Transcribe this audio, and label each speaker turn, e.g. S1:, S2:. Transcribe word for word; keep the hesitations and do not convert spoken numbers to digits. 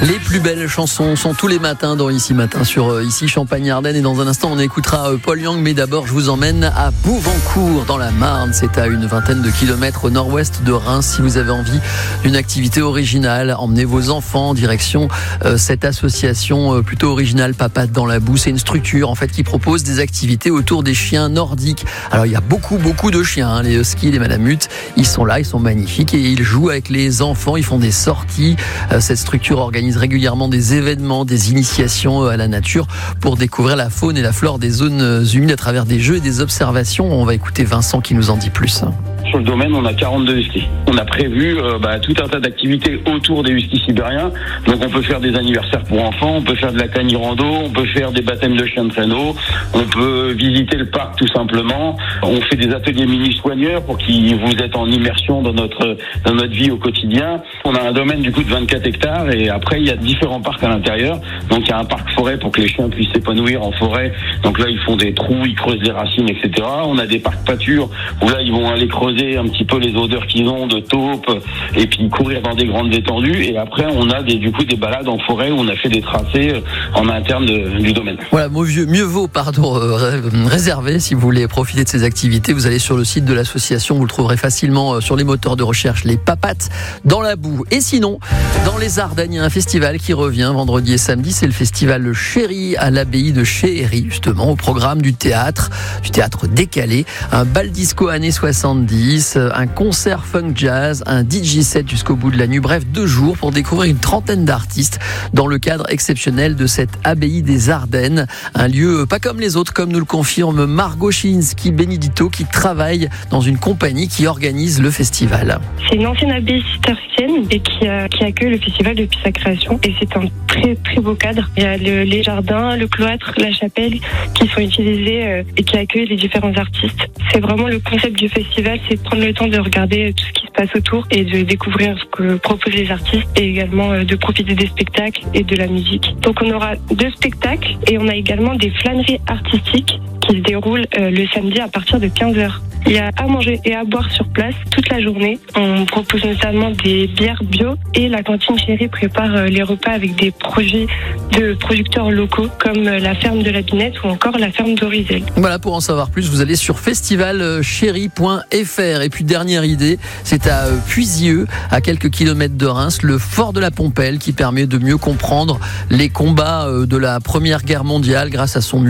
S1: Les plus belles chansons sont tous les matins dans Ici Matin sur euh, Ici Champagne-Ardenne. Et dans un instant, on écoutera euh, Paul Young. Mais d'abord, je vous emmène à Bouvancourt, dans la Marne. C'est à une vingtaine de kilomètres au nord-ouest de Reims. Si vous avez envie d'une activité originale, emmenez vos enfants en direction euh, cette association euh, plutôt originale, Papates dans la boue. C'est une structure en fait qui propose des activités autour des chiens nordiques. Alors, il y a beaucoup, beaucoup de chiens. Hein. Les huskies, les malamutes, ils sont là, ils sont magnifiques et ils jouent avec les enfants. Ils font des sorties. Euh, cette structure organise régulièrement des événements, des initiations à la nature pour découvrir la faune et la flore des zones humides à travers des jeux et des observations. On va écouter Vincent qui nous en dit plus.
S2: Sur le domaine, on a quarante-deux huskies. On a prévu euh, bah, tout un tas d'activités autour des huskies sibériens. Donc on peut faire des anniversaires pour enfants, on peut faire de la cani-rando, on peut faire des baptêmes de chiens de traîneau, on peut visiter le parc tout simplement. On fait des ateliers mini-soigneurs pour qu'ils vous êtes en immersion dans notre dans notre vie au quotidien. On a un domaine du coup de vingt-quatre hectares et après il y a différents parcs à l'intérieur. Donc il y a un parc forêt pour que les chiens puissent s'épanouir en forêt. Donc là ils font des trous, ils creusent des racines, et cetera. On a des parcs pâture où là ils vont aller creuser un petit peu les odeurs qu'ils ont de taupe et puis courir dans des grandes étendues. Et après on a des, du coup des balades en forêt où on a fait des tracés en interne de, du domaine.
S1: Voilà, mieux, mieux vaut pardon euh, réserver si vous voulez profiter de ces activités. Vous allez sur le site de l'association, vous le trouverez facilement sur les moteurs de recherche, les Papates dans la boue. Et sinon, dans les Ardennes, il y a un festival qui revient vendredi et samedi, c'est le festival Chéri à l'abbaye de Chéhéry, justement, au programme du théâtre, du théâtre décalé, un bal disco années soixante-dix, un concert funk jazz, un D J set jusqu'au bout de la nuit. Bref, deux jours pour découvrir une trentaine d'artistes dans le cadre exceptionnel de cette abbaye des Ardennes. Un lieu pas comme les autres, comme nous le confirme Margot Chiinski-Benedito, qui travaille dans une compagnie qui organise le festival.
S3: C'est une ancienne abbaye cistercienne et qui, euh, qui accueille le festival depuis sa création. Et c'est un très très beau cadre. Il y a le, les jardins, le cloître, la chapelle qui sont utilisés euh, et qui accueillent les différents artistes. C'est vraiment le concept du festival, c'est de prendre le temps de regarder tout ce qui se passe autour et de découvrir ce que proposent les artistes et également euh, de profiter des spectacles et de la musique. Donc on aura deux spectacles et on a également des flâneries artistiques qui se déroulent euh, le samedi à partir de quinze heures. Il y a à manger et à boire sur place toute la journée. On propose notamment des bières bio et la cantine Chéri prépare les repas avec des projets de producteurs locaux comme la ferme de la Binette ou encore la ferme d'Orizel.
S1: Voilà, pour en savoir plus, vous allez sur festival chéri point f r. Et puis dernière idée, c'est à Puisieux, à quelques kilomètres de Reims, le fort de la Pompelle qui permet de mieux comprendre les combats de la Première Guerre mondiale grâce à son